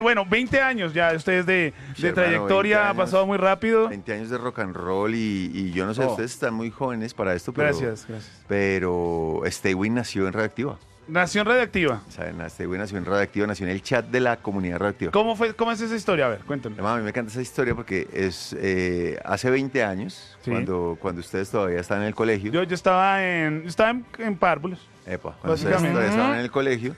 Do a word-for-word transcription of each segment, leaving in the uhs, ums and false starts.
Bueno, veinte años ya ustedes de, Sí, de hermano, trayectoria, veinte ha pasado años. muy rápido. veinte años de rock and roll y, y yo no sé, Oh. ustedes están muy jóvenes para esto, pero, Gracias, gracias. pero Stewin nació en Radioactiva. Nación Radioactiva. O sea, Stewin nació en Radioactiva, nació en el chat de la comunidad radioactiva. ¿Cómo fue, cómo es esa historia? A ver, cuéntame. Hermano, a mí me encanta esa historia porque es eh, hace veinte años, Sí. cuando, cuando ustedes todavía están en el colegio. Yo, yo estaba en, yo estaba en, en párvulos. Epa, cuando ustedes Básicamente. todavía estaban en el colegio.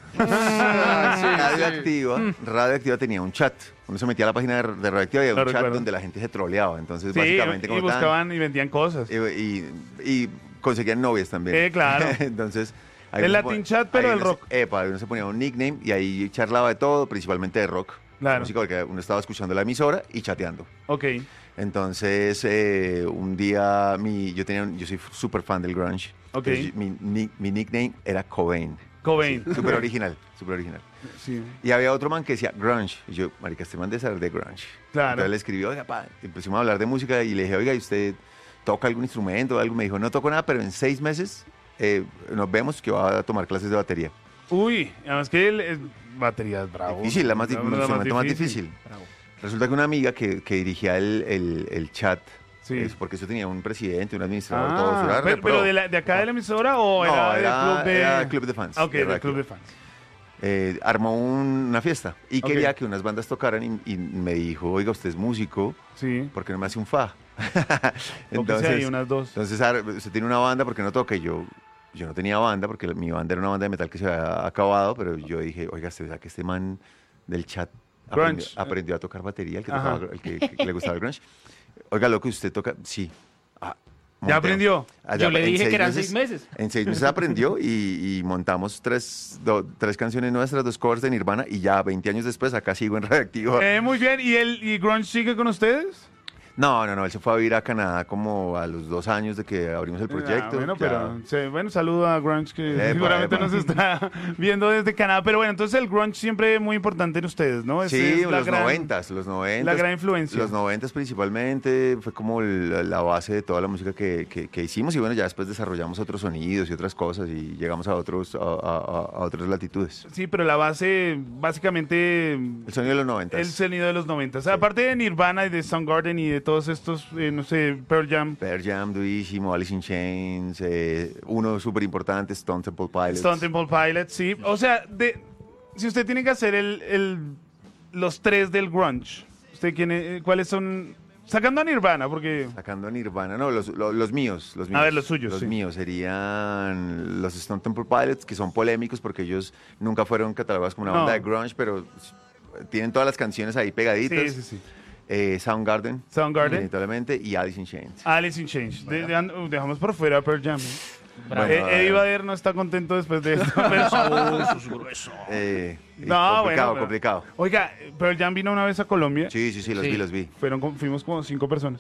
Radioactiva, Radioactiva tenía un chat. Uno se metía a la página de, de Radioactiva y había Lo un chat recuerdo. donde la gente se troleaba. Entonces, Sí, básicamente, y como tan- buscaban y vendían cosas. y, y- y conseguían novias también. Eh, claro. Entonces, ahí El uno Latin pon- chat, pero ahí del uno se- rock. Epa, uno se ponía un nickname y ahí charlaba de todo, principalmente de rock. Claro. Música, porque uno estaba escuchando la emisora y chateando. Ok. Entonces, eh, un día, mi, yo, tenía, un- yo soy súper fan del grunge. Ok. Entonces, mi, mi- mi nickname era Cobain. Cobain. Súper original, súper original. Sí. Y había otro man que decía grunge. Y yo, marica, este man de saber de grunge. Claro. Entonces le escribió, oiga, pa, empezamos a hablar de música y le dije, oiga, ¿y usted toca algún instrumento o algo? Me dijo, no toco nada, pero en seis meses eh, nos vemos que va a tomar clases de batería. Uy, además que el, el- batería es bravo. Difícil, la más, di- La un verdad, instrumento más difícil. Bravo. Resulta que una amiga que, que dirigía el, el- el chat, Sí. es porque eso tenía un presidente, un administrador, Ah, todo eso era re pero, pro. pero de, la- de acá de la emisora o No, era, era, del club de era el club de fans. Ah, ok, de del Radioactiva. club de fans. Eh, armó un- una fiesta y Ok. quería que unas bandas tocaran y, y me dijo, oiga, usted es músico, Sí. ¿por qué no me hace un fa? Entonces, ahí unas dos. entonces, "Ah, usted tiene una banda, ¿por qué no toca?" Y yo, yo no tenía banda porque la- mi banda era una banda de metal que se había acabado, pero yo dije, oiga, ¿usted sabe que este man del chat aprendió, Grunge. aprendió a tocar batería, el que, Ajá. tocaba- el que, que le gustaba el grunge? Oiga, loco, ¿usted toca? Sí. Ah, ¿Ya montemos. aprendió? Ah, Yo ya, le en dije que eran seis meses. En seis meses aprendió y, y montamos tres, do- tres canciones nuestras, dos covers de Nirvana y ya veinte años después acá sigo en Radioactiva. Eh, muy bien. ¿Y el y Grunge sigue con ustedes? No, no, no, él se fue a vivir a Canadá como a los dos años de que abrimos el proyecto. Ah, bueno, ya. pero sí, bueno, saludo a Grunge que Epa, seguramente epa. nos está viendo desde Canadá. Pero bueno, entonces el Grunge siempre es muy importante en ustedes, ¿no? Ese Sí, es la los gran- noventas, los noventas. la gran influencia. Los noventas principalmente fue como la, la base de toda la música que, que- que hicimos y bueno, ya después desarrollamos otros sonidos y otras cosas y llegamos a otros a, a- a- a otras latitudes. Sí, pero la base, básicamente, El sonido de los noventas. el sonido de los noventa. O sea, aparte de Nirvana y de Soundgarden y de todos estos, eh, no sé, Pearl Jam, Pearl Jam, durísimo, Alice in Chains, eh, uno súper importante, Stone Temple Pilots. Stone Temple Pilots, sí. O sea, de, si usted tiene que hacer el, el- los tres del grunge, ¿usted quién, cuáles son? Sacando a Nirvana, porque... Sacando a Nirvana, no, los, los, los míos, los míos. A ver, los suyos, Los sí. míos serían los Stone Temple Pilots, que son polémicos porque ellos nunca fueron catalogados como una No. banda de grunge, pero tienen todas las canciones ahí pegaditas. Sí, sí, sí. Eh, Soundgarden, Soundgarden, inevitablemente, y Alice in Chains. Alice in Chains. De- de- uh, dejamos por fuera a Pearl Jam. ¿eh? Bravo. Eh, Bueno, Eddie eh, Vedder no está contento después de esto. pero- eh, y No, complicado, bueno, pero- complicado. Oiga, Pearl Jam vino una vez a Colombia. Sí, sí, sí, los Sí. vi, los vi. Fueron, como- fuimos como cinco personas.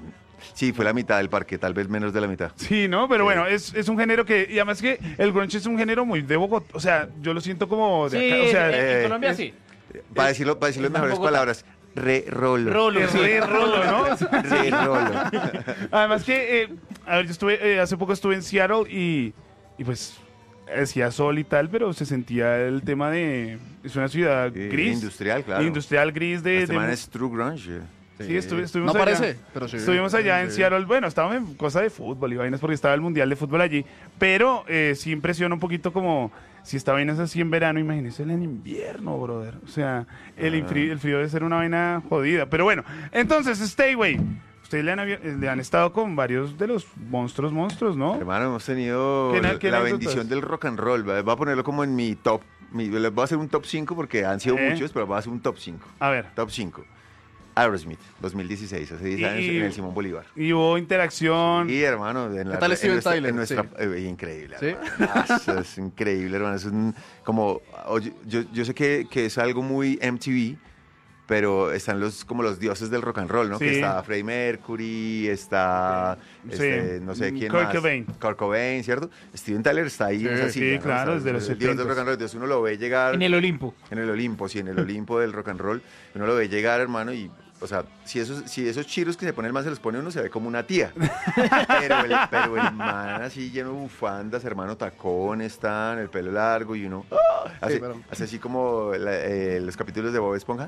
Sí, fue la mitad del parque, tal vez menos de la mitad. Sí, ¿no? Pero bueno, es, es un género que... Y además que el grunge es un género muy de Bogotá. O sea, yo lo siento como de Sí, acá. O sea, en, en eh, Colombia es- sí. Para decirlo, para decirlo en es más mejores Bogotá. palabras, re rolo. Rolo, es sí. re rolo, ¿no? Re rolo. Además que, eh, a ver, yo estuve, eh, hace poco estuve en Seattle y, y pues hacía sol y tal, pero se sentía el tema de... Es una ciudad Sí, gris. industrial, claro. Industrial gris de... Este de- man es true grunge. sí, estuve, No estuvimos allá. parece, pero sí. Estuvimos allá en Sí. Seattle, bueno, estábamos en cosa de fútbol y vainas porque estaba el Mundial de Fútbol allí, pero eh, sí impresiona un poquito como si esta vaina es así en verano, imagínese en invierno, brother. O sea, el, Ah. frío, el frío debe ser una vaina jodida. Pero bueno, entonces, Stayway, ustedes le han, avi- le han estado con varios de los monstruos, monstruos, ¿no? Hermano, hemos tenido ¿Qué na- la qué la anécdotas? bendición del rock and roll. ¿Va? Voy a ponerlo como en mi top. Mi, les voy a hacer un top cinco porque han sido Eh. muchos, pero voy a hacer un top cinco. A ver, Top cinco. Aerosmith, dos mil dieciséis, hace diez Y- años en el Simón Bolívar. y hubo interacción. Y hermano, en la- tal en Steven nuestra- Tyler? en nuestra- Sí. eh, increíble. ¿Sí? hermano. Ah, eso es increíble, hermano. Es un, como, oye, yo, yo sé que, que es algo muy M T V, pero están los como los dioses del rock and roll, ¿no? Sí. Que está Freddie Mercury, está, este, Sí. no sé quién Kurt más. Cobain. Kurt Cobain, ¿cierto? Steven Tyler está ahí Sí, en esa sí, silla, ¿no? claro, Está- desde los es el dios del setentas. rock and roll. Entonces uno lo ve llegar En el Olimpo. en el Olimpo, sí, en el Olimpo del rock and roll. Uno lo ve llegar, hermano, y o sea, si esos, si esos chiros que se pone el man se los pone uno, se ve como una tía. Pero el, pero el man así lleno de bufandas, hermano, tacones, tan, el pelo largo y uno hace, Sí, pero- hace así como la- eh, los capítulos de Bob Esponja.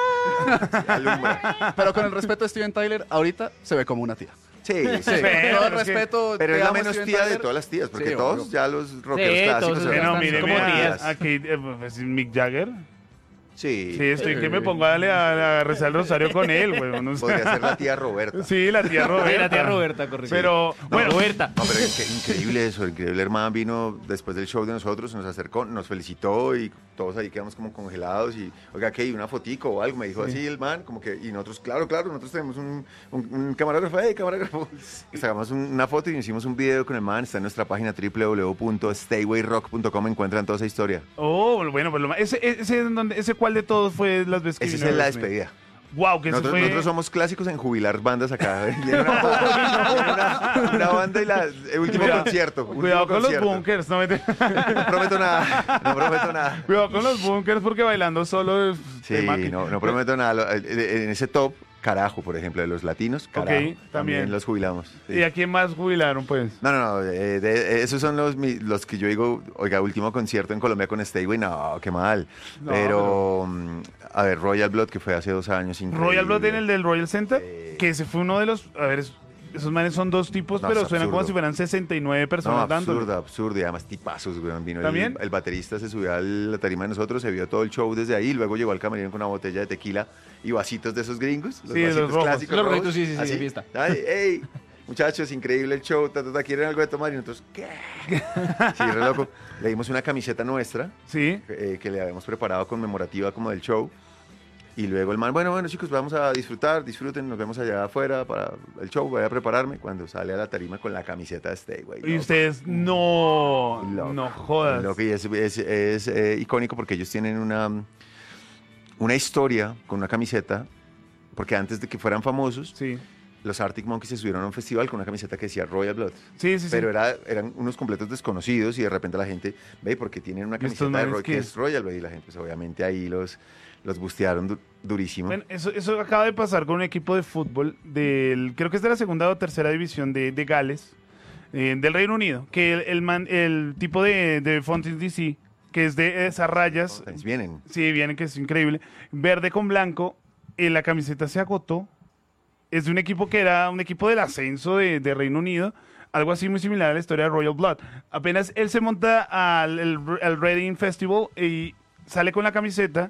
Sí, alumbra. Pero con el respeto de Steven Tyler, ahorita se ve como una tía. Sí, sí. Sí, Pero todo el es que- respeto. Pero te es la amo, menos Steven tía de Tyler. todas las tías, porque Sí, todos obvio. ya los rockeros Sí, clásicos todos se Que ven no, están mire, como mire, tías. a, a Kate, eh, pues, Mick Jagger. Sí, Sí, estoy que me pongo a, darle a, a rezar el rosario con él, güey. No sé. podría ser la tía Roberta. Sí, la tía Roberta. Sí, la tía Roberta, correcto. Pero, No, bueno, Roberta. No, pero es que increíble eso, el increíble hermano vino después del show de nosotros, nos acercó, nos felicitó y todos ahí quedamos como congelados y, oiga, ¿qué? ¿Y una fotico o algo? Me dijo así el man, como que, y nosotros, claro, claro, nosotros tenemos un, un, un camarógrafo, hey, camarógrafo. Y sacamos un- una foto y hicimos un video con el man, está en nuestra página doble u doble u doble u punto stayway rock punto com, encuentran toda esa historia. oh, bueno, pues lo más- ese, ese, en donde, ese cuál de todos fue las veces que Esa vino es la Aerosmith? despedida. Wow, que eso Nosotros, fue... nosotros somos clásicos en jubilar bandas acá. Viene una, una- una banda y la, el último Cuidado- concierto. último Cuidado con los concierto. bunkers, no me te- No prometo nada, no prometo nada. Cuidado con los bunkers porque bailando solo es Sí, tema que- no, no prometo nada. Lo- eh, En ese top, carajo, por ejemplo, de los latinos, carajo, también. también los jubilamos. sí. ¿Y a quién más jubilaron, pues? No, no, no, eh, de- esos son los, mi- los que yo digo, oiga, último concierto en Colombia con Stayway, no, qué mal. No, pero, mm, a ver, Royal Blood, que fue hace dos años, increíble. Royal Blood en el del Royal Center, Sí. que ese fue uno de los... A ver, es- esos manes son dos tipos, No, pero es suenan como absurdo. si fueran sesenta y nueve No, personas dándole. absurdo, absurdo, y además tipazos, weón. Vino el, ¿También? el baterista, se subió a la tarima de nosotros, se vio todo el show desde ahí, luego llegó al camerino con una botella de tequila y vasitos de esos gringos, los Sí, de los vasitos rojos. clásicos Los rojos, rojos, sí, sí, sí, así. de fiesta. Ay, ey, muchachos, increíble el show, ta, ta, ta, ¿quieren algo de tomar? Y nosotros, ¿qué? Sí, re loco. Le dimos una camiseta nuestra, Sí. eh, que le habíamos preparado conmemorativa como del show. Y luego el man, bueno, bueno, chicos, vamos a disfrutar, disfruten, nos vemos allá afuera para el show, voy a prepararme. Cuando sale a la tarima con la camiseta de Stay, güey. Y loco. ustedes, no, Loco, no jodas. loco, y es, es- es, eh, icónico porque ellos tienen una, una historia con una camiseta, porque antes de que fueran famosos, Sí, los Arctic Monkeys se subieron a un festival con una camiseta que decía Royal Blood. sí, sí. sí. Pero era, eran unos completos desconocidos y de repente la gente, ve, porque tienen una ¿Y estos camiseta de manes Roy, qué que es? es Royal Blood, y la gente, pues obviamente ahí los, los bustearon du- durísimo. Bueno, eso, eso acaba de pasar con un equipo de fútbol del, creo que es de la segunda o tercera división de, de Gales, eh, del Reino Unido, que el, el, man- el tipo de, de Fountain D C, que es de esas rayas, Entonces, vienen. sí, viene que es increíble, verde con blanco, eh, la camiseta se agotó, es de un equipo que era un equipo del ascenso de, de Reino Unido, algo así muy similar a la historia de Royal Blood. Apenas él se monta al, el- al Reading Festival y sale con la camiseta,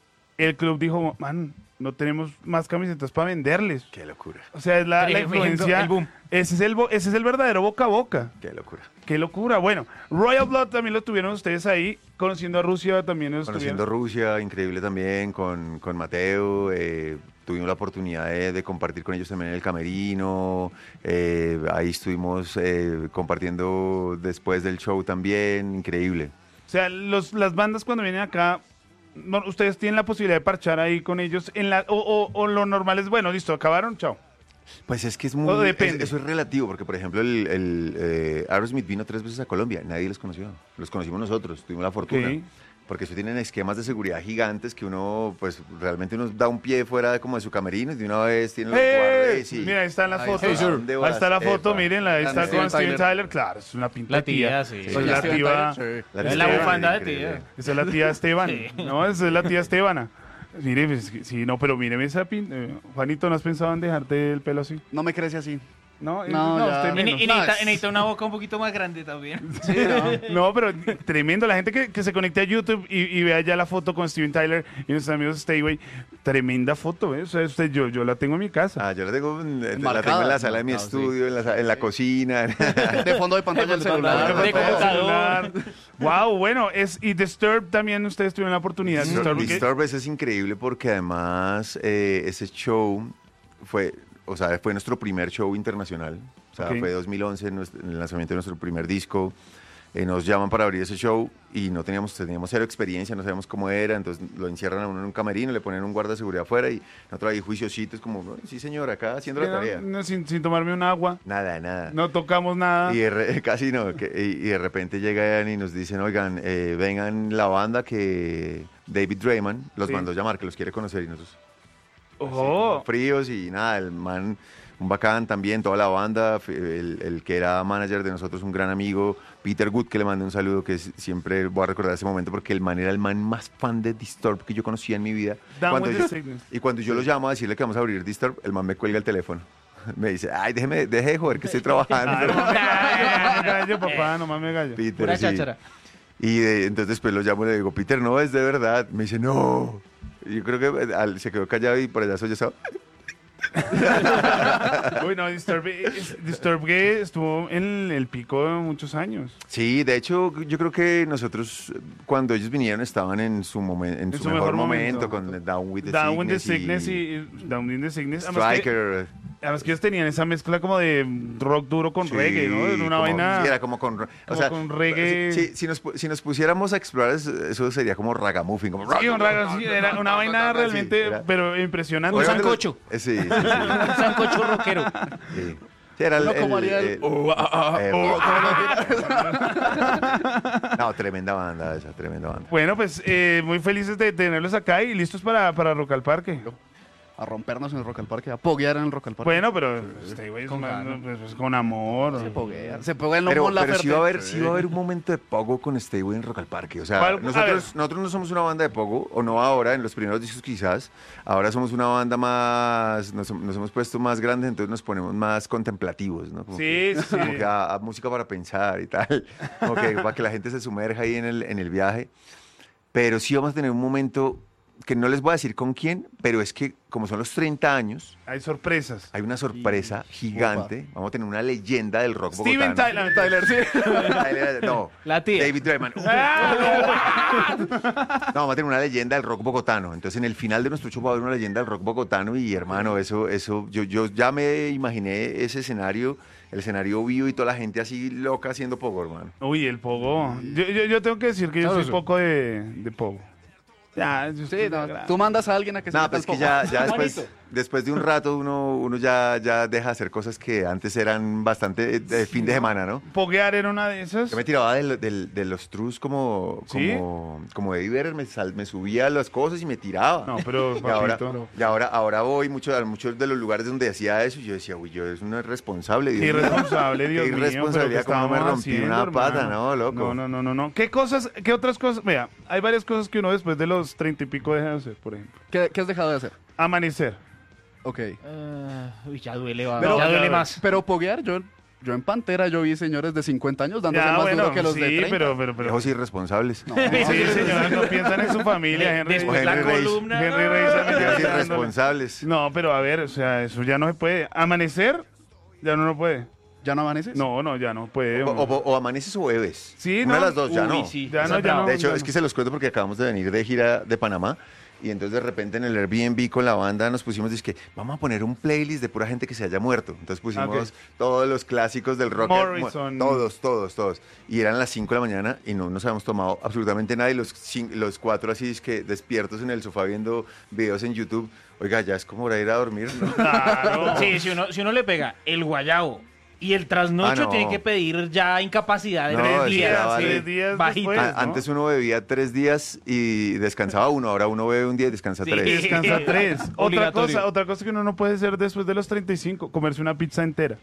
el club dijo, man, no tenemos más camisetas para venderles. Qué locura, O sea, es la, la Tremendo, influencia. el boom. Ese es el, bo- ese es el verdadero boca a boca. qué locura. Qué locura. Bueno, Royal Blood también lo tuvieron ustedes ahí. Conociendo a Rusia también lo Conociendo estuvieron. Rusia, increíble también, con, con Mateo, eh, tuvimos la oportunidad de, de compartir con ellos también en el camerino, eh, ahí estuvimos eh, compartiendo después del show también, increíble. O sea, los, las bandas cuando vienen acá, no, ustedes tienen la posibilidad de parchar ahí con ellos. En la, o, o- o lo normal es, bueno, listo, acabaron, chao. Pues es que es Todo muy... depende. es- eso es relativo, porque por ejemplo el, el, eh, Aerosmith vino tres veces a Colombia, nadie los conoció, los conocimos nosotros, tuvimos la fortuna. Ok. Porque eso tienen esquemas de seguridad gigantes que uno, pues realmente uno da un pie fuera de, como de su camerino y de una vez tiene los ¡Eh! guardias y... Mira, ahí están las Ahí fotos. está. ¿Dónde Ahí vas? está la foto, Epa. mírenla, ahí está Grande con Steven Steven Tyler. Tyler. Claro, es una pinta La de tía. tía, sí. Esa es Doña la Steven tía. Tyler, sí. La Es de la Esteban, bufanda de increíble. tía. Esa es la tía Esteban. Sí. No, esa es la tía Estebana. Mire, pues, sí, no, pero míreme esa pinta. eh, Juanito, ¿no has pensado en dejarte el pelo así? No me crece así. No, eh, No, ya. usted Y, ne- menos. y No, necesita, es- y necesita una boca un poquito más grande también. Sí, no. No, pero tremendo. La gente que, que se conecte a YouTube y, y vea ya la foto con Steven Tyler y nuestros amigos de Stayway. Tremenda foto, ¿eh? O sea, usted, yo, yo la tengo en mi casa. Ah, yo la tengo, en- la Marcada. tengo en la sala de mi Marcado, sí. estudio, en la, sa- en la cocina. De fondo de pantalla del De fondo de celular. pantalla. Con el computador. celular. Wow, bueno, es, y Disturbed también ustedes tuvieron la oportunidad. Disturbed, que- Disturbed es increíble porque además eh, ese show fue, o sea, fue nuestro primer show internacional. O sea, Ok. fue dos mil once, nuestro- el lanzamiento de nuestro primer disco. Eh, nos llaman para abrir ese show y no teníamos, teníamos cero experiencia, no sabíamos cómo era, entonces lo encierran a uno en un camerino, le ponen un guarda de seguridad afuera y nosotros ahí juiciositos como, "Bueno, sí señor, acá haciendo la no, tarea. no, sin, sin tomarme un agua, Nada, nada. no tocamos nada. Y de re- casi no, que- y, y de repente llegan y nos dicen, oigan, eh, vengan la banda que David Drayman los Sí. mandó llamar, que los quiere conocer y nosotros. Oh. fríos y nada, el man, un bacán también, toda la banda, el, el que era manager de nosotros, un gran amigo, Peter Good, que le mandé un saludo, que siempre voy a recordar ese momento porque el man era el man más fan de Disturbed que yo conocía en mi vida. Down Cuando with yo- the sickness. y cuando yo lo llamo a decirle que vamos a abrir Disturbed, el man me cuelga el teléfono. Me dice, ay, déjeme, deje de joder que estoy trabajando. Ah, no mames gallo, no mames gallo, papá, no mames gallo. Peter, Pura sí. cháchara. Y de- entonces después lo llamo y le digo, Peter, no, es de verdad. Me dice, no. Y yo creo que eh, al- se quedó callado y por allá soy yo. ¿sabes? Uy, no, Disturbed, Disturbed que estuvo en el pico de muchos años. Sí, de hecho, yo creo que nosotros, eh, cuando ellos vinieron, estaban en su, momen- en su, mejor, momento, con Down with the Down with the Sickness Sickness y, Down with the Sickness. Además que, Striker. además que ellos tenían esa mezcla como de rock duro con Sí, reggae, ¿no? Era una como- vaina. sí, era como con, o como sea, con reggae. Si, si- si nos, pu- si nos pusiéramos a explorar, eso, eso sería como ragamuffin. Como Sí, un raga, sí, era una vaina Sí, realmente, era- pero impresionante. Un Obviamente los- sancocho. eh, Sí, sí, sí. Un sancocho rockero. sí. Sí, era el, Uno como el- haría el- el- Oh, ah, ah, eh, oh, No, tremenda banda esa, tremenda banda. Bueno, pues eh, muy felices de tenerlos acá y listos para, para Rock al Parque. A rompernos en el Rock al Parque, a poguear en el Rock al Parque. Bueno, pero este güey es Con más- ganas. pues, pues, con amor. Se poguea. Se poguea en Pero, Mon pero Laferte. sí va a haber, sí va a haber un momento de pogo con Stay en Rock al Parque. O sea, ¿Cuál? A ver. nosotros, nosotros no somos una banda de pogo, o no ahora, en los primeros discos quizás. Ahora somos una banda más, nos, nos hemos puesto más grandes, entonces nos ponemos más contemplativos, ¿no? Como Sí, que, sí, sí. como que a, a música para pensar y tal. Como que para que la gente se sumerja ahí en el, en el viaje. Pero sí vamos a tener un momento que no les voy a decir con quién, pero es que como son los treinta años, Hay sorpresas. hay una sorpresa gigante. Vamos a tener una leyenda del rock Steven bogotano. Tyler. Tyler, sí. Tyler, no, La tía. David Drayman. Ah, No, vamos a tener una leyenda del rock bogotano. Entonces, en el final de nuestro show va a haber una leyenda del rock bogotano y, hermano, eso, eso, yo, yo ya me imaginé ese escenario, el escenario vivo y toda la gente así loca haciendo pogo, hermano. Uy, el pogo. Yo, yo, yo tengo que decir que yo soy Sabroso. poco de, de pogo. Ya, yo Sí, estoy no, de tú mandas a alguien a que se No, meta pues al que pogo. ya, ya después, después de un rato uno, uno ya, ya deja de hacer cosas que antes eran bastante de fin de semana, ¿no? Poguear era una de esas. Yo me tiraba del- del- de, los trus como, ¿Sí? como, como Eddie Vedder, me, sal- me subía a las cosas y me tiraba. No, pero Y ahora, papito. y ahora, ahora voy mucho, a muchos de los lugares donde hacía eso y yo decía, uy, yo es una irresponsable. Dios Qué mío. irresponsable, Dios Qué mío. pero irresponsabilidad, ¿qué cómo me estábamos rompí haciendo, una pata, hermano? ¿no, loco? No, no, no, no, no. ¿Qué cosas, qué otras cosas? Vea, hay varias cosas que uno después de los treinta y pico deja de hacer, por ejemplo. ¿Qué, qué has dejado de hacer? Amanecer. Ok. Ah, uy, ya duele, va. Pero- ya duele Pero- más. Pero poguear, yo, yo en Pantera yo vi señores de cincuenta años dándose Ya, más bueno, duro que los sí, de treinta. pero, pero, pero. Viejos irresponsables. No. Sí, señores, no piensan en su familia, Henry. Después la Henry Reyes. columna. Henry Reyes también Viejos está dándole. irresponsables. No, pero a ver, o sea, eso ya no se puede. Amanecer, ya no lo puede. ¿Ya no amaneces? No, no, ya no puede. O, hombre. o- o amaneces o bebes. Sí, Una no. de las dos, ya Uy, no. sí. Ya esa no, es ya brava. no. De hecho, es que se los cuento porque acabamos de venir de gira de Panamá y entonces de repente en el Airbnb con la banda nos pusimos, es que vamos a poner un playlist de pura gente que se haya muerto. Entonces pusimos Ok. todos los clásicos del rock. Morrison. Todos, todos, todos. Y eran las cinco de la mañana y no nos habíamos tomado absolutamente nada y los, cin- los cuatro así es que despiertos en el sofá viendo videos en YouTube. Oiga, ya es como hora de ir a dormir, ¿no? Claro. Sí, si uno, si uno le pega el guayabo y el trasnocho, Ah, no. tiene que pedir ya incapacidad de No, tres eso días. ya días, vale. tres días Bajita. después, A- ¿no? Antes uno bebía tres días y descansaba uno, ahora uno bebe un día y descansa Sí. Y tres. descansa tres. Otra Obligatorio. cosa, otra cosa que uno no puede hacer después de los treinta y cinco, comerse una pizza entera.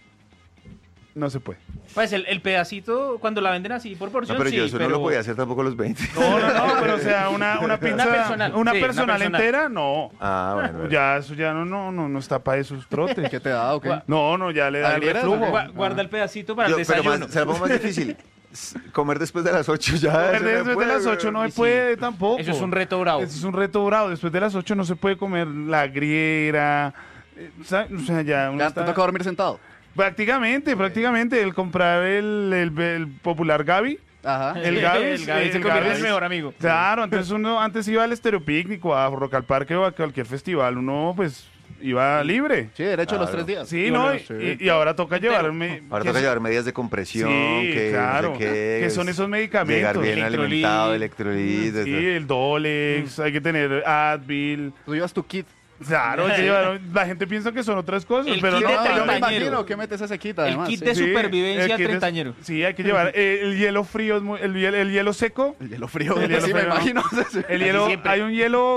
No se puede. Pues el, el pedacito, cuando la venden así por No, porción, pero sí, yo eso pero... no lo podía hacer tampoco a los veinte. No, no, no, pero o sea, una, una pizza. Una personal, Una sí, una personal personal. entera, no. Ah, bueno. bueno. Ya, eso ya no, no, no, no está para esos trotes. ¿Qué te da o qué? Gua- No, no, ya le da el ¿Agrieras, reflujo. o qué? Gua- Guarda el pedacito para Yo- el pero desayuno. más, se la pongo más difícil. S- Comer después de las ocho ya. Comer eso no después de puede, las ocho no weón. se puede tampoco. Eso es un reto bravo. Eso es un reto bravo. Después de las ocho no se puede comer la griera. eh, ¿sabe? O sea, ya uno Ya está- te toca dormir sentado. Prácticamente, prácticamente. El comprar el, el, el popular Gaby. Ajá. El Gaby. el Gaby se el convierte en Gaby. el mejor amigo. Claro, entonces uno antes iba al estereopícnico, a Rock al Parque o a cualquier festival. Uno pues iba libre. Sí, derecho a los Claro. tres días. Sí, Y ¿no? bueno, Y, sí. y- y ahora toca llevarme... Ahora que toca es- llevar medidas de compresión. Sí, que, no sé claro. qué, Que son esos Llegar medicamentos. bien Electrolit. alimentado, electrolit. Sí, el Dolex, hay que tener Advil. Tú llevas tu kit. Claro, hay que llevar- la gente piensa que son otras cosas, El pero kit no. de No, yo me treintañero. imagino que metes ese kit además. kit sí. de Sí, supervivencia el kit de- treintañero. Sí, hay que llevar eh, el hielo frío, es muy- el, hielo, el hielo seco. El hielo frío. El hielo sí, me frío, ¿no? imagino. El hielo, siempre. hay un hielo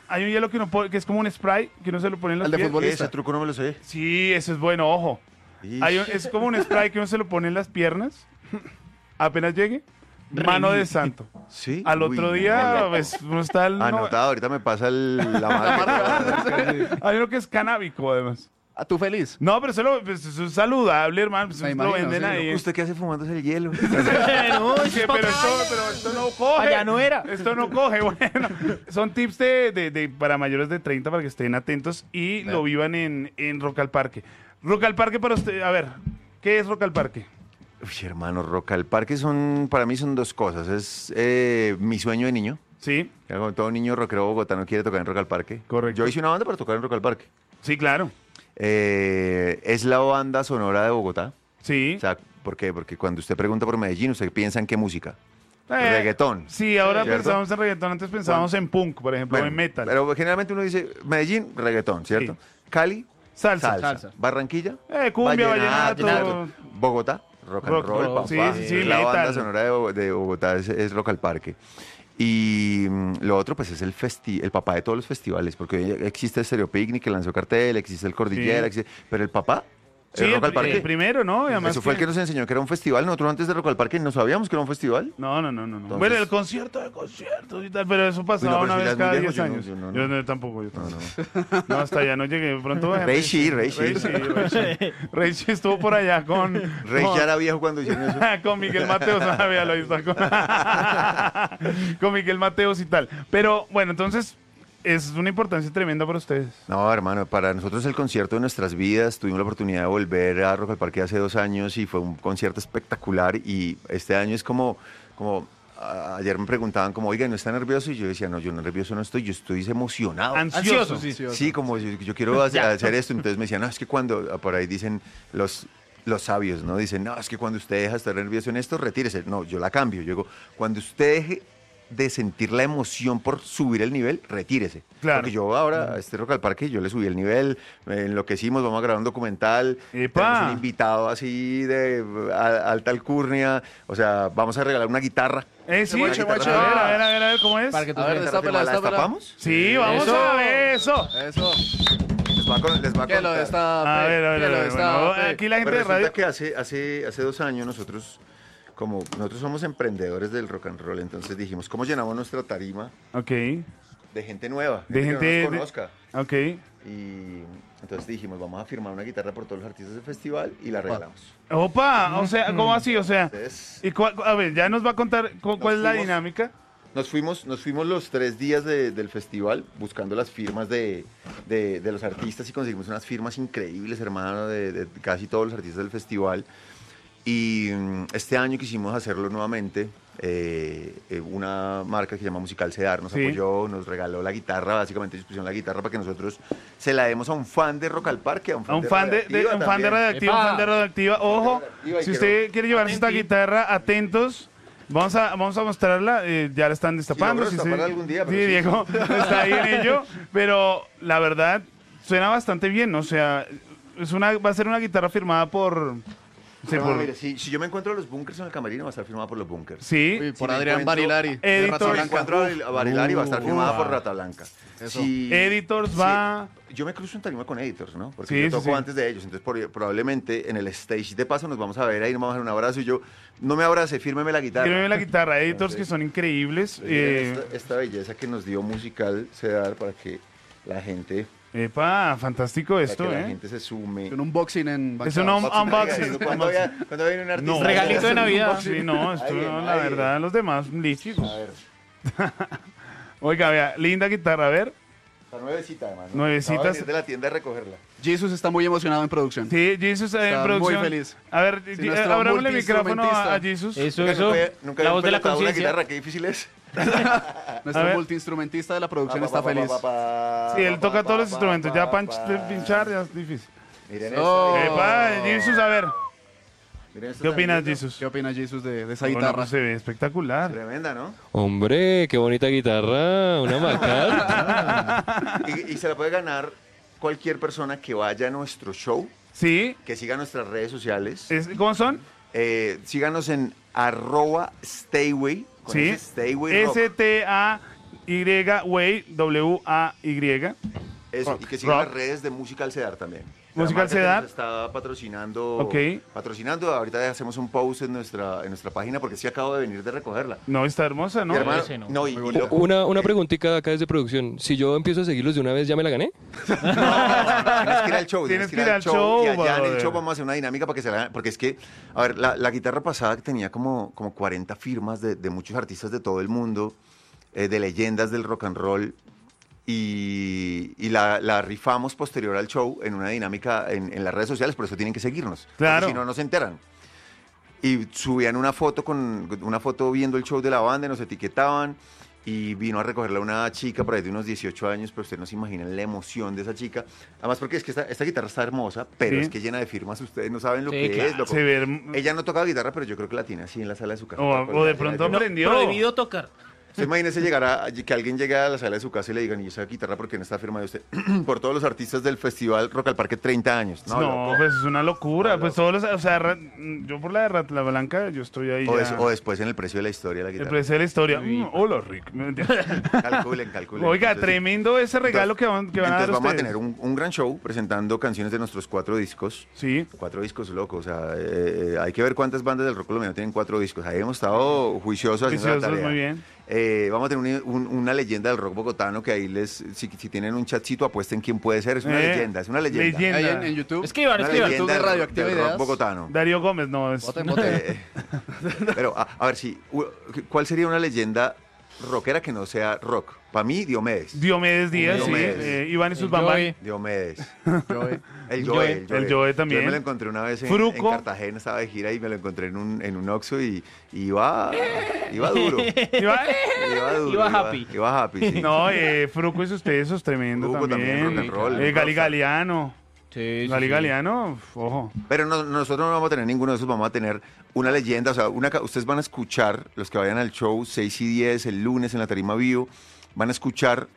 hay un hielo que, uno pone- que es como un spray, que uno se lo pone en los El de pies. futbolista. Ese truco no me lo sé. Sí, eso es bueno, ojo. Ish. Hay un- es como un spray que uno se lo pone en las piernas, apenas llegue, mano de santo. Sí. Al otro Uy, día, no. pues, uno está... al- no- Anotado, ahorita me pasa el, la marca. hay uno que es canábico, además. ¿A tú feliz? No, pero eso, lo- pues, eso es saludable, hermano. Pues, Me eso lo imagino, venden sí. ahí. ¿Usted qué hace fumándose el hielo? No, Sí, pero, esto, pero esto no coge. Allá no era. Esto no coge, bueno. Son tips de, de- de- para mayores de treinta para que estén atentos y lo vivan en, en Rock al Parque. Rock al Parque para usted, a ver, ¿qué es Rock al Parque? Uy, hermano, Rock al Parque son, para mí son dos cosas. Es eh, mi sueño de niño. Sí, Ya como todo niño rockero bogotano quiere tocar en Rock al Parque. Correcto. Yo hice una banda para tocar en Rock al Parque. sí, claro. Eh, es la banda sonora de Bogotá. Sí. O sea, ¿por qué? Porque cuando usted pregunta por Medellín, usted piensa en qué música. Eh, Reggaetón. Sí, ahora ¿Cierto? pensamos en reggaetón, antes pensábamos en punk, por ejemplo, o Bueno, en metal. Pero generalmente uno dice Medellín, reggaetón, ¿cierto? Sí. Cali, Salsa. salsa. Salsa. Barranquilla, Eh, cumbia, vallenato. ¿cierto? Bogotá, rock and Rock, roll, rock, papá. sí, sí, sí, la metal. banda sonora de, Bo- de Bogotá es, es Rock al Parque. Y mm, lo otro, pues, es el festi el papá de todos los festivales, porque hoy existe el Stereo Picnic, que lanzó cartel, existe el Cordillera, Sí. existe- pero el papá, Sí, el el, Rock al Parque, el primero, ¿no? Y además eso fue el que nos enseñó que era un festival. Nosotros antes de Rock al Parque no sabíamos que era un festival. No, no, no, no. no. Entonces- Bueno, el concierto de conciertos y tal, pero eso pasaba Uy, no, pero una eso ya vez es muy cada viejo, diez yo no- años. yo no, Yo no. no, tampoco, yo tampoco. No, hasta allá no llegué. De pronto... Ray Shi, Ray Shi. Ray Shi, Ray Shi. Ray Shi estuvo por allá con... Rey con- ya era viejo cuando hicieron eso. con Miguel Mateos, ah, véalo, ahí está, con, con Miguel Mateos y tal. Pero bueno, entonces es una importancia tremenda para ustedes. No, hermano, para nosotros el concierto de nuestras vidas. Tuvimos la oportunidad de volver a Rock al Parque hace dos años y fue un concierto espectacular. Y este año es como, como a- ayer me preguntaban como, oiga, ¿no está nervioso? Y yo decía, no, yo no nervioso no estoy, yo estoy emocionado. Ansioso. Ansioso, sí. Sí, como yo, yo quiero hacer, hacer esto. Entonces me decían, no, es que cuando, ah, por ahí dicen los, los sabios, ¿no? Dicen, no, es que cuando usted deja de estar nervioso en esto, retírese. No, yo la cambio. Yo digo, cuando usted deje de sentir la emoción por subir el nivel, retírese. Claro. Porque yo ahora a este Rock al Parque, yo le subí el nivel, eh, enloquecimos, vamos a grabar un documental, ¡Epa! tenemos un invitado así de a- alta alcurnia, o sea, vamos a regalar una guitarra. Eh, sí, Guache, a ver, guache. a ver, a ver, a ver, a ver, ¿cómo es? Para que tú A ver, veas. destápela, ¿La destápela. destapamos? Sí, vamos Eso. a ver eso. Eso. Les va a, con- les va a Que lo contar. destape. A ver, a ver, que a lo ver. Bueno, destape. aquí la gente Pero de radio... resulta que hace, hace, hace dos años nosotros, como nosotros somos emprendedores del rock and roll, entonces dijimos, ¿cómo llenamos nuestra tarima Ok, de gente nueva? de gente... que no de- nos conozca. Ok. Y entonces dijimos, vamos a firmar una guitarra por todos los artistas del festival y la regalamos. Opa, o sea, ¿cómo así? O sea... Entonces, ¿Y cuál- a ver, ya nos va a contar cu- cuál es la fuimos- dinámica. nos fuimos, nos fuimos los tres días de- del festival buscando las firmas de, de- de los artistas y conseguimos unas firmas increíbles, hermano, de, de casi todos los artistas del festival. Y mm, este año quisimos hacerlo nuevamente. eh, eh, una marca que se llama Musical Cedar nos Sí. apoyó, nos regaló la guitarra, básicamente ellos pusieron la guitarra para que nosotros se la demos a un fan de Rock al Parque, a un fan, A un fan de, de- Radioactiva un fan de también. radioactiva, un ¡Epa! fan de radioactiva. Ojo, Radioactiva y si quiero- usted quiere llevarse esta Atenti. guitarra, atentos. Vamos a, vamos a mostrarla, eh, ya la están destapando. logro sí, destaparla sí. algún día, pero Sí, sí. Diego está ahí en ello, pero la verdad suena bastante bien, o sea, es una, va a ser una guitarra firmada por... sí, No, por- mire, si, si yo me encuentro los bunkers en el camerino, va a estar firmada por los bunkers. sí, Uy, por Si me Adrián encuentro- Barilari. de Editor- Rata Si me Blanca. encuentro a Barilari, va a estar Uh, firmada uh. por Rata Blanca. Eso. Si- Editors si- va... Yo me cruzo en tarima con Editors, ¿no? Porque Sí, yo sí, toco sí. antes de ellos, entonces por- probablemente en el stage de paso nos vamos a ver ahí, nos vamos a dar un abrazo y yo, no me abrace, fírmeme la guitarra. Fírmeme la guitarra, Editors Ok. que son increíbles. Miren eh, esta, esta belleza que nos dio Musical Cedar para que la gente, epa, fantástico para esto, que la ¿eh? gente se sume. Un unboxing en Es un bancada. un- unboxing. ¿Cuándo, había- cuándo viene un artista? No, Regalito de Navidad. Sí, no, esto, Ahí viene, no, la ahí verdad, viene. los demás, lichis. A ver, Oiga, vea, linda guitarra, a ver. está nuevecita además. ¿no? Nuevecitas. Acabo de venir de la tienda a recogerla. Jesus está muy emocionado en producción. Sí, Jesus eh, en Está producción. muy feliz. A ver, Sí, eh, nuestro abrámosle el micrófono a, a multiinstrumentista. Jesus. Eso, Nunca- eso. nunca- nunca La había voz de la pelotado una conciencia. guitarra, qué difícil es. Nuestro A ver. multiinstrumentista de la producción Pa, está pa, pa, feliz. pa, pa, Sí, él pa, toca pa, todos los pa, instrumentos. pa, Ya panch- pa. pinchar ya es difícil. Miren Oh. esto. Epa, Jesus, a ver. Miren esto ¿Qué opinas, tan lindo. Jesus? ¿Qué opina Jesus de, de esa Bueno, guitarra? pues se ve espectacular. Tremenda, ¿no? Hombre, qué bonita guitarra, una Macar. Y, y se la puede ganar cualquier persona que vaya a nuestro show, Sí, que siga nuestras redes sociales. es- ¿cómo son? Eh, síganos en arroba Stayway. con Sí. ese Stayway Rock. S T A Y-Way, W A Y. Eso, Rock. y que sigan Rock. las redes de Musical Cedar también. Musical La marca que Cedar. nos está patrocinando. Ok. Patrocinando, ahorita hacemos un post en nuestra, en nuestra página porque sí acabo de venir de recogerla. No, está hermosa, ¿no? Y hermano, ese no. no, y, y bonito. loco, Una, una preguntita acá desde producción. Si yo empiezo a seguirlos de una vez, ¿ya me la gané? tienes que ir al show, Tienes que ir al show, y allá en el brother. show vamos a hacer una dinámica para que se la, porque es que, a ver, la, la guitarra pasada tenía como, como cuarenta firmas de, de muchos artistas de todo el mundo, eh, de leyendas del rock and roll, y, y la, la rifamos posterior al show en una dinámica en, en las redes sociales, por eso tienen que seguirnos, porque Claro. si no, no se enteran. Y subían una foto con una foto viendo el show de la banda, y nos etiquetaban. Y vino a recogerla una chica por ahí de unos dieciocho años, pero ustedes no se imaginan la emoción de esa chica. Además, porque es que esta, esta guitarra está hermosa, pero Sí. es que llena de firmas, ustedes no saben lo Sí, que claro. es, loco. Se ve... Ella no tocaba guitarra, pero yo creo que la tiene así en la sala de su casa. O, para o de colgarse pronto la guitarra. aprendió. Prohibido tocar. Usted imagínese llegar a, que alguien llegue a la sala de su casa y le digan, ¿y esa guitarra por qué no está firmada de usted? Por todos los artistas del festival Rock al Parque, treinta años. No, No, loco. pues es una locura. No, pues todos los, o sea, ra- yo por la de Ratla Blanca, yo estoy ahí. O, ya. des- o después en el precio de la historia de la El guitarra. precio de la historia. Mm, hola, Rick. Calculen, calculen. Oiga, Entonces, tremendo ese regalo que van, que van a dar Entonces vamos a ustedes. tener un, un gran show presentando canciones de nuestros cuatro discos. Sí. Cuatro discos locos, o sea, eh, eh, hay que ver cuántas bandas del rock colombiano tienen cuatro discos. Ahí hemos estado juiciosos haciendo la Juiciosos, tarea. muy bien. Eh, vamos a tener un- un- una leyenda del rock bogotano que ahí les, si, si tienen un chatcito, apuesten quién puede ser. Es una Eh, leyenda, es una leyenda. leyenda. Ahí en, en YouTube. Escriban, Una escriban. leyenda de del, Radioactiva del rock Ideas. bogotano. Darío Gómez, no es. Voten, voten. Eh, pero, a, a ver, sí, u- ¿cuál sería una leyenda rockera que no sea rock? Para mí, Diomedes. Diomedes Díaz, sí. Diomedes. eh, Iván y sus El bambán. Joey. Diomedes. Yo, eh, El Joe. Joe, el Joe. El Joe también. Yo me lo encontré una vez en, Fruco. en Cartagena, estaba de gira y me lo encontré en un, en un Oxxo y, y iba, iba duro. Iba- Iba duro. Iba happy. Iba happy, sí. No, eh, Fruco es usted, eso es tremendo Fruco también. también, rock and roll, Eh, Gali rockstar. Galeano. Sí, sí, Gali sí. Galeano, uf, ojo. Pero no- nosotros no vamos a tener ninguno de esos, vamos a tener una leyenda, o sea, una, ca- ustedes van a escuchar, los que vayan al show seis y diez el lunes en la Tarima Vivo, van a escuchar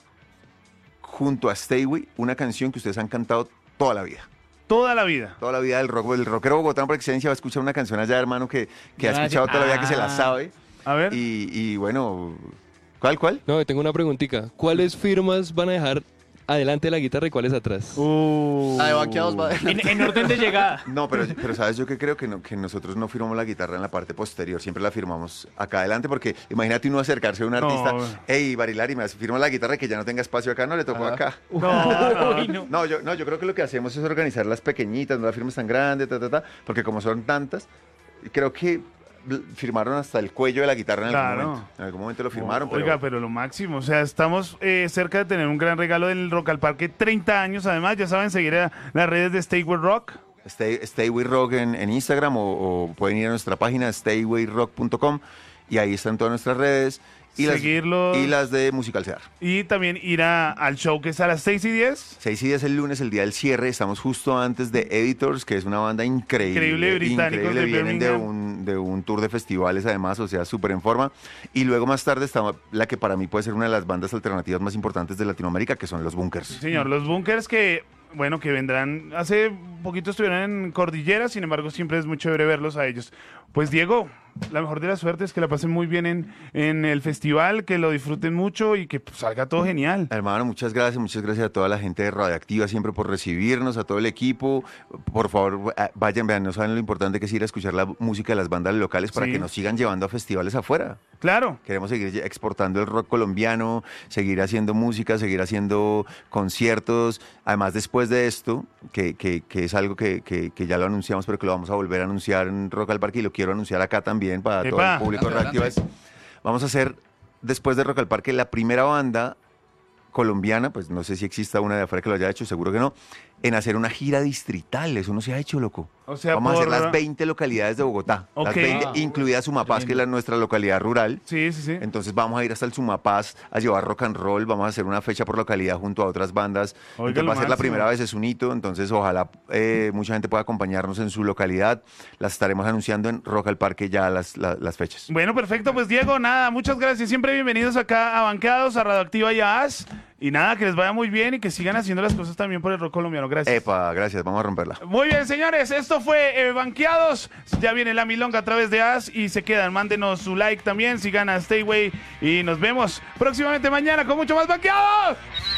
junto a Stayway una canción que ustedes han cantado toda la vida. Toda la vida. Toda la vida del rock, el rockero bogotano por excelencia va a escuchar una canción allá, hermano, que, que ha Gracias. escuchado toda la vida, que se la Ah. sabe. A ver. Y, y bueno, ¿cuál, cuál? No, tengo una preguntita. ¿Cuáles firmas van a dejar adelante de la guitarra y cuáles atrás? Uh. La de banqueados va En, en orden de llegada. No, pero, pero sabes, yo que creo que, no- que nosotros no firmamos la guitarra en la parte posterior, siempre la firmamos acá adelante, porque imagínate uno acercarse a un No. artista, hey, Barilari, me firma la guitarra y que ya no tenga espacio acá, no le tocó Ajá. acá. No, no. Uy, no. No yo, no, yo creo que lo que hacemos es organizar las pequeñitas, no las firmas tan grandes, ta, ta, ta, porque como son tantas, creo que l- firmaron hasta el cuello de la guitarra en algún Claro. momento. En algún momento lo firmaron, Oiga, pero... pero lo máximo. O sea, estamos eh, cerca de tener un gran regalo del Rock al Parque. treinta años, además. Ya saben, seguir a las redes de Stay With Rock. Stay, Stay With Rock en, en Instagram o, o pueden ir a nuestra página stay with rock punto com y ahí están todas nuestras redes y Seguirlos. las, y las de Musical Cedar. Y también ir a- al show que es a las seis y diez. seis y diez el lunes, el día del cierre, estamos justo antes de Editors, que es una banda increíble. Increíble, británicos increíble, de vienen de Birmingham. un, de un tour de festivales además, o sea, súper en forma. Y luego más tarde está la que para mí puede ser una de las bandas alternativas más importantes de Latinoamérica, que son los Bunkers. Señor, los bunkers que, bueno, que vendrán. Hace poquito estuvieron en Cordillera, sin embargo, siempre es muy chévere verlos a ellos. Pues, Diego, la mejor de las suertes, que la pasen muy bien en, en el festival, que lo disfruten mucho y que pues, salga todo genial. Hermano, muchas gracias, muchas gracias a toda la gente de Radioactiva siempre por recibirnos, a todo el equipo. Por favor, eh, vayan, vean, no saben lo importante que es ir a escuchar la música de las bandas locales para Sí. que nos sigan llevando a festivales afuera. Claro. Queremos seguir lle- exportando el rock colombiano, seguir haciendo música, seguir haciendo conciertos. Además, después de esto, que, que- que es algo que, que- que ya lo anunciamos, pero que lo vamos a volver a anunciar en Rock al Parque y lo quiero anunciar acá también para todo Epa. el público de Radioactiva, es, vamos a hacer, después de Rock al Parque, la primera banda colombiana, pues no sé si exista una de afuera que lo haya hecho, seguro que no, en hacer una gira distrital. Eso no se ha hecho, loco. O sea, Vamos a hacer por- las veinte localidades de Bogotá, las Ok. veinte, Ah, incluida Sumapaz, que es la, nuestra localidad rural. Sí, sí, sí. Entonces vamos a ir hasta el Sumapaz a llevar rock and roll, vamos a hacer una fecha por localidad junto a otras bandas. Oiga, Entonces lo va a ser la máximo. primera vez, es un hito, entonces ojalá eh, mucha gente pueda acompañarnos en su localidad. Las estaremos anunciando en Rock al Parque ya las, la- las fechas. Bueno, perfecto. Pues, Diego, nada, muchas gracias. Siempre bienvenidos acá a Banqueados, a Radioactiva y a As. Y nada, que les vaya muy bien y que sigan haciendo las cosas también por el rock colombiano. Gracias. Epa, gracias, vamos a romperla. Muy bien, señores, esto fue eh, Banqueados. Ya viene la milonga a través de A S y se quedan. Mándenos su like también, sigan a Stay Way y nos vemos próximamente mañana con mucho más Banqueados.